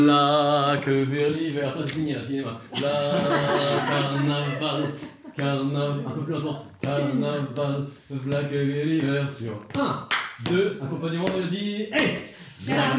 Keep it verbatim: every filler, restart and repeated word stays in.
Là que vers l'hiver, toi c'est fini là, cinéma. Là, carnaval, carnaval, un peu plus lentement. Carnaval, là que vers l'hiver sur un, deux, accompagnement, on le dit, hey!